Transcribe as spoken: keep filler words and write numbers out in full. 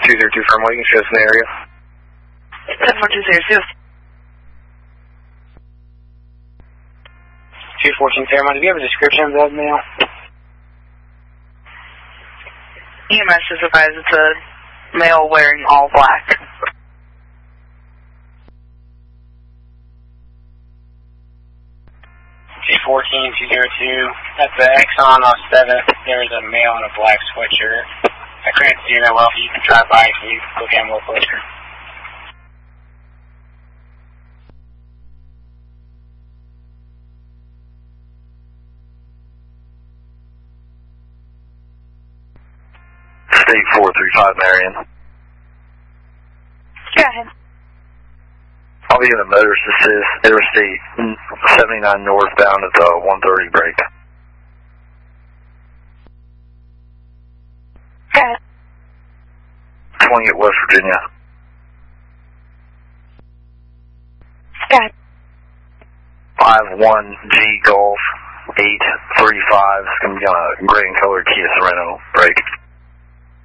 two zero two firm, waiting, show us in the area. ten four two zero two. two fourteen Fairmont, do you have a description of that male? E M S is advised it's a male wearing all black. two fourteen two zero two, at the Exxon on seventh, there's a male in a black sweatshirt. I couldn't see that well, you can drive by if you look at him a little closer. State four three five, Marion. Go ahead. I'll be in a motorist assist, Interstate seventy-nine northbound at the one thirty break. Go ahead. twenty at West Virginia. Go ahead. five one G Golf eight three five. It's going to be on a gray and colored Kia Sorento break.